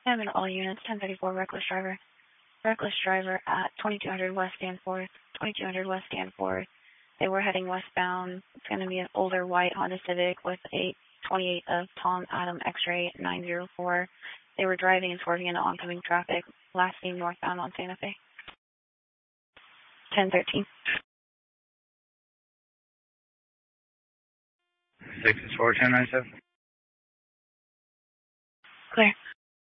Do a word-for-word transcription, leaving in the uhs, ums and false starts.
I'm in all units, ten thirty-four, reckless driver. Reckless driver at twenty-two hundred West Danforth, twenty-two hundred West Danforth. They were heading westbound. It's going to be an older white Honda Civic with a twenty-eight of Tom Adam X-ray nine zero four. They were driving and swerving into oncoming traffic, last seen northbound on Santa Fe. ten thirteen. six is four ten nine seven. Clear.